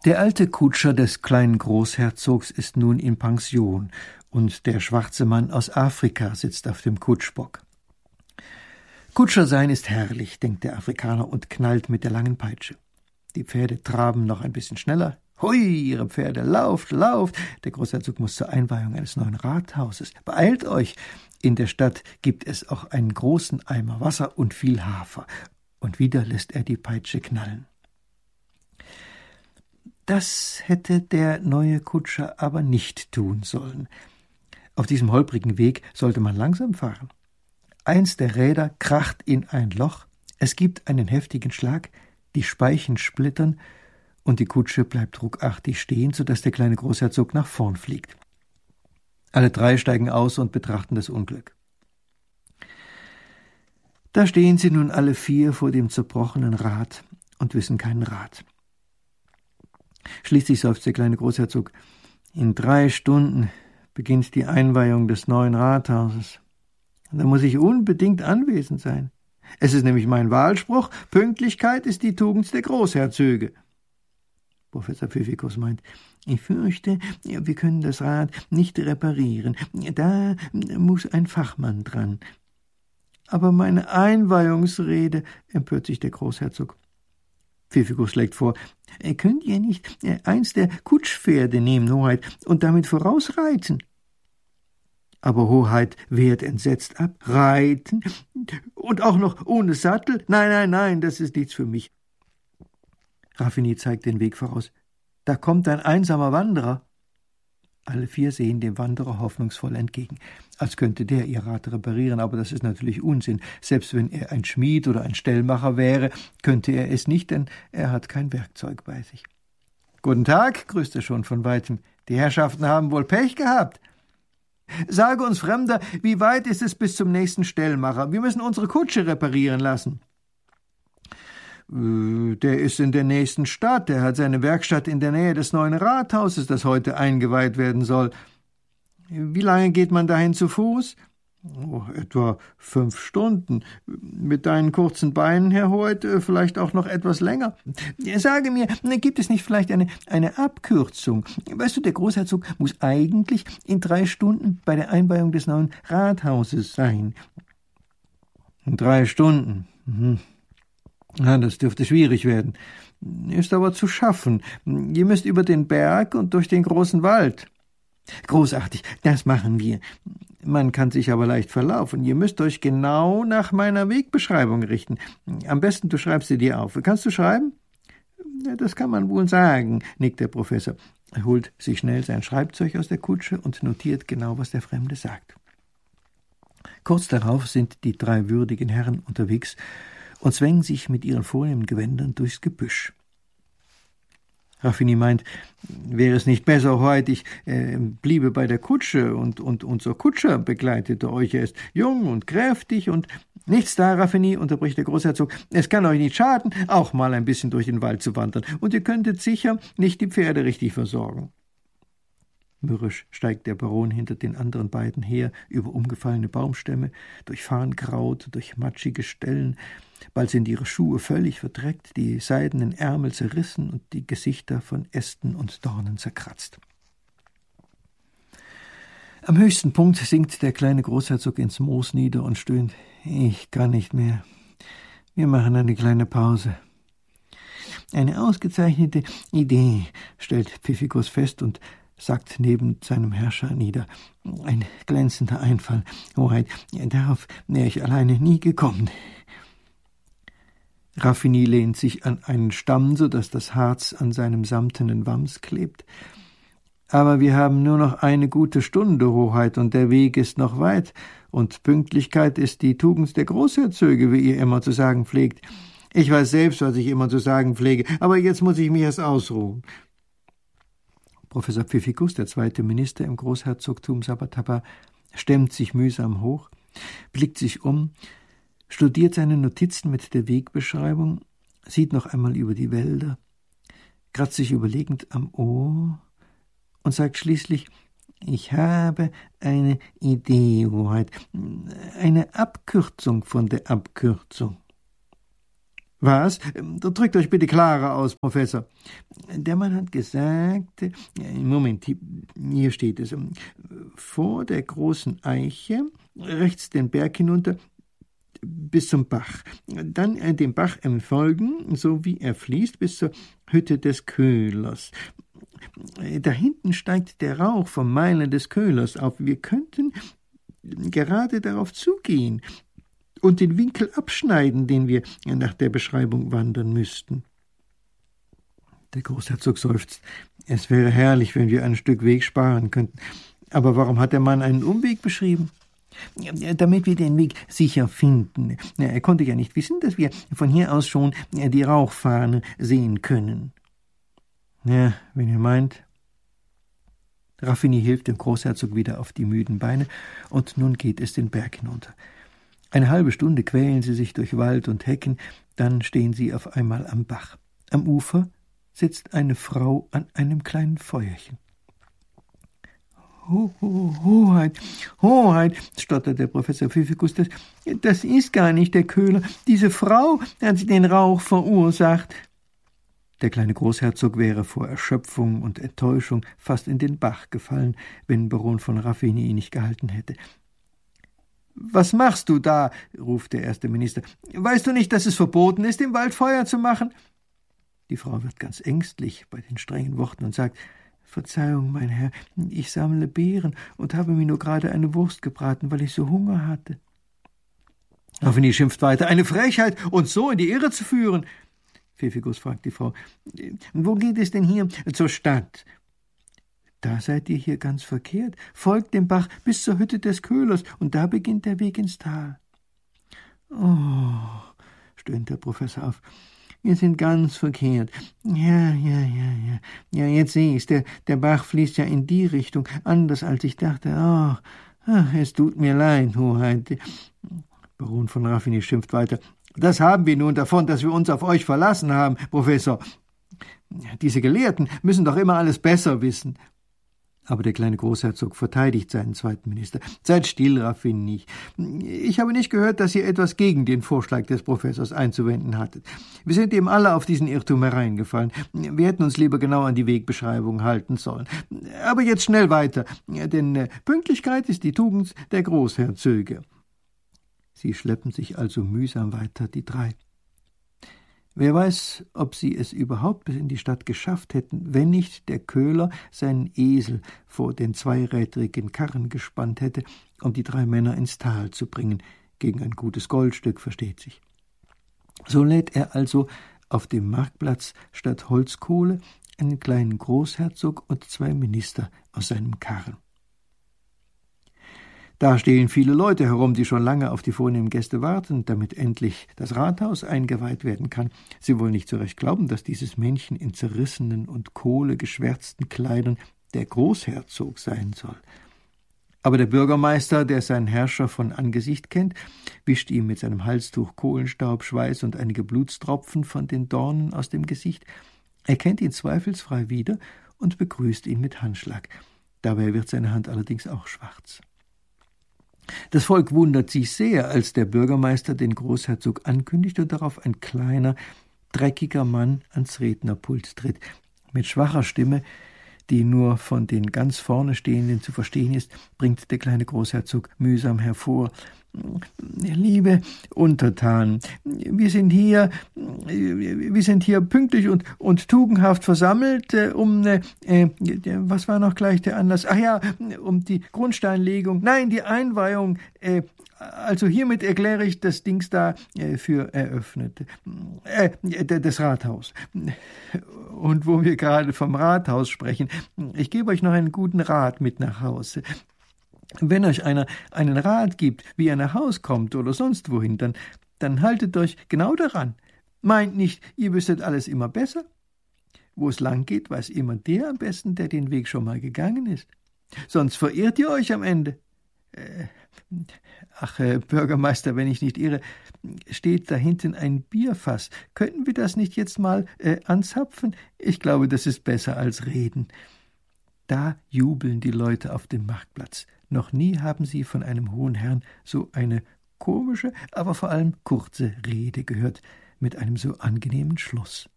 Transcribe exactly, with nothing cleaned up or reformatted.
Der alte Kutscher des kleinen Großherzogs ist nun in Pension, und der schwarze Mann aus Afrika sitzt auf dem Kutschbock. Kutscher sein ist herrlich, denkt der Afrikaner und knallt mit der langen Peitsche. Die Pferde traben noch ein bisschen schneller. Hui, ihre Pferde, lauft, lauft! Der Großherzog muss zur Einweihung eines neuen Rathauses. Beeilt euch! In der Stadt gibt es auch einen großen Eimer Wasser und viel Hafer. Und wieder lässt er die Peitsche knallen. Das hätte der neue Kutscher aber nicht tun sollen. Auf diesem holprigen Weg sollte man langsam fahren. Eins der Räder kracht in ein Loch, es gibt einen heftigen Schlag, die Speichen splittern und die Kutsche bleibt ruckartig stehen, sodass der kleine Großherzog nach vorn fliegt. Alle drei steigen aus und betrachten das Unglück. Da stehen sie nun alle vier vor dem zerbrochenen Rad und wissen keinen Rat. Schließlich seufzt der kleine Großherzog: In drei Stunden beginnt die Einweihung des neuen Rathauses. Da muss ich unbedingt anwesend sein. Es ist nämlich mein Wahlspruch: Pünktlichkeit ist die Tugend der Großherzöge. Professor Pfiffikus meint: Ich fürchte, wir können das Rad nicht reparieren. Da muss ein Fachmann dran. Aber meine Einweihungsrede, empört sich der Großherzog. Pfiffikus schlägt vor: Könnt ihr nicht eins der Kutschpferde nehmen, Hoheit, und damit vorausreiten? Aber Hoheit wehrt entsetzt ab. Reiten? Und auch noch ohne Sattel? Nein, nein, nein, das ist nichts für mich. Raffinie zeigt den Weg voraus. Da kommt ein einsamer Wanderer. Alle vier sehen dem Wanderer hoffnungsvoll entgegen, als könnte der ihr Rad reparieren, aber das ist natürlich Unsinn. Selbst wenn er ein Schmied oder ein Stellmacher wäre, könnte er es nicht, denn er hat kein Werkzeug bei sich. »Guten Tag«, grüßt er schon von weitem. »Die Herrschaften haben wohl Pech gehabt. Sage uns, Fremder, wie weit ist es bis zum nächsten Stellmacher? Wir müssen unsere Kutsche reparieren lassen.« »Der ist in der nächsten Stadt. Er hat seine Werkstatt in der Nähe des neuen Rathauses, das heute eingeweiht werden soll. Wie lange geht man dahin zu Fuß?« »Oh, etwa fünf Stunden. Mit deinen kurzen Beinen, Herr Hoheit, vielleicht auch noch etwas länger. Sage mir, gibt es nicht vielleicht eine, eine Abkürzung? Weißt du, der Großherzog muss eigentlich in drei Stunden bei der Einweihung des neuen Rathauses sein.« »In drei Stunden? Mhm. Ja, das dürfte schwierig werden. Ist aber zu schaffen. Ihr müsst über den Berg und durch den großen Wald.« »Großartig, das machen wir. Man kann sich aber leicht verlaufen. Ihr müsst euch genau nach meiner Wegbeschreibung richten. Am besten, du schreibst sie dir auf. Kannst du schreiben?« »Das kann man wohl sagen«, nickt der Professor. Er holt sich schnell sein Schreibzeug aus der Kutsche und notiert genau, was der Fremde sagt. Kurz darauf sind die drei würdigen Herren unterwegs und zwängen sich mit ihren vornehmen Gewändern durchs Gebüsch. Raffinie meint, wäre es nicht besser heute, ich äh, bliebe bei der Kutsche und, und unser Kutscher begleitete euch. Er ist jung und kräftig und nichts da, Raffinie, unterbricht der Großherzog. Es kann euch nicht schaden, auch mal ein bisschen durch den Wald zu wandern. Und ihr könntet sicher nicht die Pferde richtig versorgen. Mürrisch steigt der Baron hinter den anderen beiden her, über umgefallene Baumstämme, durch Farnkraut, durch matschige Stellen. Bald sind ihre Schuhe völlig verdreckt, die seidenen Ärmel zerrissen und die Gesichter von Ästen und Dornen zerkratzt. Am höchsten Punkt sinkt der kleine Großherzog ins Moos nieder und stöhnt: »Ich kann nicht mehr. Wir machen eine kleine Pause.« »Eine ausgezeichnete Idee«, stellt Pfiffikus fest und sagt neben seinem Herrscher nieder. »Ein glänzender Einfall, Hoheit. Darauf wäre ich alleine nie gekommen.« Raffinie lehnt sich an einen Stamm, so dass das Harz an seinem samtenen Wams klebt. »Aber wir haben nur noch eine gute Stunde, Hoheit, und der Weg ist noch weit, und Pünktlichkeit ist die Tugend der Großherzöge, wie ihr immer zu sagen pflegt. Ich weiß selbst, was ich immer zu sagen pflege, aber jetzt muss ich mich erst ausruhen.« Professor Pfiffikus, der zweite Minister im Großherzogtum Sabataba, stemmt sich mühsam hoch, blickt sich um, studiert seine Notizen mit der Wegbeschreibung, sieht noch einmal über die Wälder, kratzt sich überlegend am Ohr und sagt schließlich: »Ich habe eine Idee, Hoheit, eine Abkürzung von der Abkürzung.« Was? Drückt euch bitte klarer aus, Professor. Der Mann hat gesagt, Moment, hier steht es, vor der großen Eiche, rechts den Berg hinunter, bis zum Bach. Dann äh, dem Bach entfolgen, so wie er fließt, bis zur Hütte des Köhlers. Da hinten steigt der Rauch vom Meiler des Köhlers auf. Wir könnten gerade darauf zugehen und den Winkel abschneiden, den wir nach der Beschreibung wandern müssten. Der Großherzog seufzt. Es wäre herrlich, wenn wir ein Stück Weg sparen könnten. Aber warum hat der Mann einen Umweg beschrieben? Damit wir den Weg sicher finden. Er konnte ja nicht wissen, dass wir von hier aus schon die Rauchfahne sehen können. Ja, wenn ihr meint. Raffini hilft dem Großherzog wieder auf die müden Beine, und nun geht es den Berg hinunter. Eine halbe Stunde quälen sie sich durch Wald und Hecken, dann stehen sie auf einmal am Bach. Am Ufer sitzt eine Frau an einem kleinen Feuerchen. Ho, ho, Hoheit, Hoheit, stottert der Professor Pfiffikus, das, das ist gar nicht der Köhler. Diese Frau hat den Rauch verursacht. Der kleine Großherzog wäre vor Erschöpfung und Enttäuschung fast in den Bach gefallen, wenn Baron von Raffini ihn nicht gehalten hätte. »Was machst du da?« ruft der erste Minister. »Weißt du nicht, dass es verboten ist, im Wald Feuer zu machen?« Die Frau wird ganz ängstlich bei den strengen Worten und sagt, »Verzeihung, mein Herr, ich sammle Beeren und habe mir nur gerade eine Wurst gebraten, weil ich so Hunger hatte.« Raffini schimpft weiter, »Eine Frechheit, uns so in die Irre zu führen!« Pfiffikus fragt die Frau, »Wo geht es denn hier?« »Zur Stadt.« »Da seid ihr hier ganz verkehrt. Folgt dem Bach bis zur Hütte des Köhlers, und da beginnt der Weg ins Tal.« »Oh«, stöhnt der Professor auf, »wir sind ganz verkehrt. Ja, ja, ja, ja. Ja, jetzt sehe ich's. Der, der Bach fließt ja in die Richtung, anders als ich dachte. Oh, ach, es tut mir leid, Hoheit.« Baron von Raffini schimpft weiter. »Das haben wir nun davon, dass wir uns auf euch verlassen haben, Professor. Diese Gelehrten müssen doch immer alles besser wissen.« Aber der kleine Großherzog verteidigt seinen zweiten Minister. »Seid still, Raffini. Ich habe nicht gehört, dass ihr etwas gegen den Vorschlag des Professors einzuwenden hattet. Wir sind eben alle auf diesen Irrtum hereingefallen. Wir hätten uns lieber genau an die Wegbeschreibung halten sollen. Aber jetzt schnell weiter, denn Pünktlichkeit ist die Tugend der Großherzöge.« Sie schleppen sich also mühsam weiter, die drei. Wer weiß, ob sie es überhaupt bis in die Stadt geschafft hätten, wenn nicht der Köhler seinen Esel vor den zweirädrigen Karren gespannt hätte, um die drei Männer ins Tal zu bringen, gegen ein gutes Goldstück, versteht sich. So lädt er also auf dem Marktplatz statt Holzkohle einen kleinen Großherzog und zwei Minister aus seinem Karren. Da stehen viele Leute herum, die schon lange auf die vornehmen Gäste warten, damit endlich das Rathaus eingeweiht werden kann. Sie wollen nicht zurecht glauben, dass dieses Männchen in zerrissenen und kohlegeschwärzten Kleidern der Großherzog sein soll. Aber der Bürgermeister, der seinen Herrscher von Angesicht kennt, wischt ihm mit seinem Halstuch Kohlenstaub, Schweiß und einige Blutstropfen von den Dornen aus dem Gesicht. Er kennt ihn zweifelsfrei wieder und begrüßt ihn mit Handschlag. Dabei wird seine Hand allerdings auch schwarz. Das Volk wundert sich sehr, als der Bürgermeister den Großherzog ankündigt und darauf ein kleiner, dreckiger Mann ans Rednerpult tritt. Mit schwacher Stimme, die nur von den ganz vorne Stehenden zu verstehen ist, bringt der kleine Großherzog mühsam hervor: »Liebe Untertanen, wir sind hier, wir sind hier pünktlich und, und tugendhaft versammelt, äh, um, äh, was war noch gleich der Anlass? Ach ja, um die Grundsteinlegung, nein, die Einweihung, äh, also hiermit erkläre ich das Dings da äh, für eröffnet, äh, das Rathaus. Und wo wir gerade vom Rathaus sprechen, ich gebe euch noch einen guten Rat mit nach Hause. Wenn euch einer einen Rat gibt, wie er nach Haus kommt oder sonst wohin, dann, dann haltet euch genau daran. Meint nicht, ihr wüsstet alles immer besser. Wo es lang geht, weiß immer der am besten, der den Weg schon mal gegangen ist. Sonst verirrt ihr euch am Ende. Äh, ach, äh, Bürgermeister, wenn ich nicht irre, steht da hinten ein Bierfass. Könnten wir das nicht jetzt mal äh, anzapfen? Ich glaube, das ist besser als reden. Da jubeln die Leute auf dem Marktplatz. Noch nie haben sie von einem hohen Herrn so eine komische, aber vor allem kurze Rede gehört. mit einem so angenehmen Schluss.